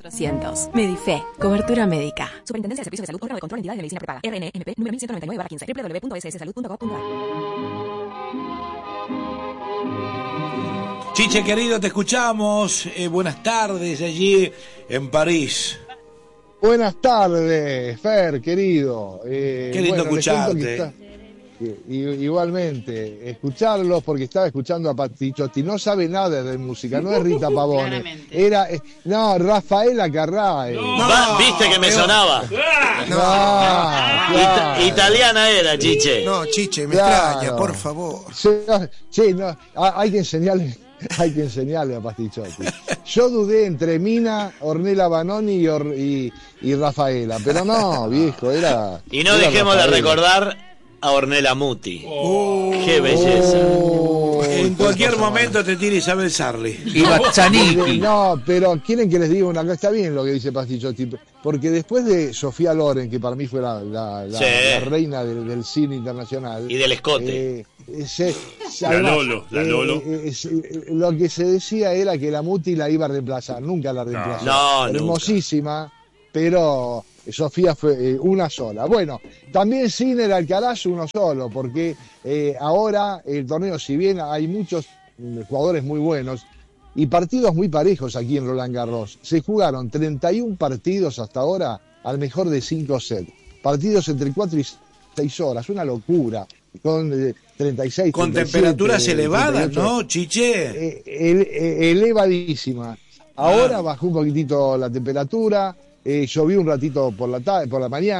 400. Medife, cobertura médica. Superintendencia de Servicios de Salud, órgano de control de entidades de medicina prepaga. RNMP, número 1199/15. www.sssalud.gov.ar. Chiche querido, te escuchamos. Buenas tardes allí en París. Buenas tardes, Fer, querido. Qué lindo escucharte. Igualmente, escucharlos porque estaba escuchando a Patichotti, no sabe nada de música, no es Rita Pavone, era Rafaela Carrà. No, viste que me sonaba. Claro. Italiana era, Chiche. No, Chiche, me extraña, por favor. Sí, no, hay que enseñarle a Pastichotti. Yo dudé entre Mina, Ornella Vanoni y Rafaela, pero no, viejo, era. Y no era dejemos Rafaela. de recordar a Ornella Muti. ¡Qué belleza! En cualquier momento te tira Isabel Sarli. Y Bazzaniti. No, pero quieren que les diga una cosa. Está bien lo que dice Pastichotti, porque después de Sofía Loren, que para mí fue la reina del cine internacional, Y del escote. La Lolo. Lo que se decía era que la Muti la iba a reemplazar, nunca la reemplazó. No, hermosísima, pero Sofía fue una sola. Bueno, también Sinner Alcaraz uno solo, porque ahora el torneo, si bien hay muchos jugadores muy buenos y partidos muy parejos aquí en Roland Garros, se jugaron 31 partidos hasta ahora al mejor de 5 sets. Partidos entre 4 y 6 horas, una locura. Con 36, con 37, temperaturas elevadas, 38, ¿no, Chiche? Elevadísima. Ahora bajó un poquitito la temperatura, llovió un ratito por la mañana.